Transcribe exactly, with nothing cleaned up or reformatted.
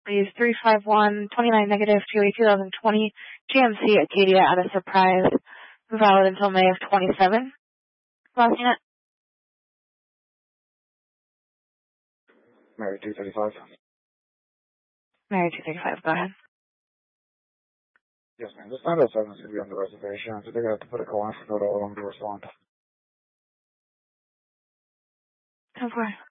please. three five one, twenty-nine negative, G O E twenty twenty, G M C Acadia at a Surprise, valid until May of twenty-seven. Last unit. Mary two thirty-five. Mary two thirty-five, go ahead. Yes, ma'am. This nine oh seven is going to be on the reservation, so they're going to have to put a call in for no to respond. ten four.